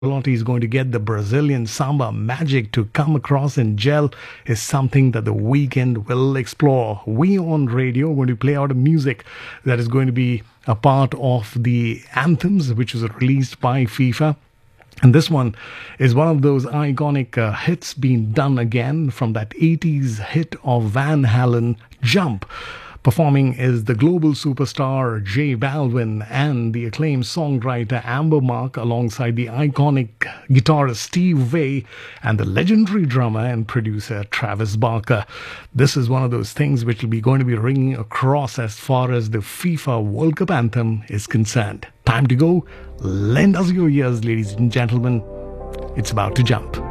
Belotti is going to get the Brazilian samba magic to come across and gel is something that the weekend will explore. We on radio are going to play out a music that is going to be a part of the anthems which was released by FIFA. And this one is one of those iconic hits being done again from that 80s hit of Van Halen, Jump. Performing is the global superstar J Balvin and the acclaimed songwriter Amber Mark alongside the iconic guitarist Steve Vai and the legendary drummer and producer Travis Barker. This is one of those things which will be going to be ringing across as far as the FIFA World Cup anthem is concerned. Time to go. Lend us your ears, ladies and gentlemen. It's about to jump.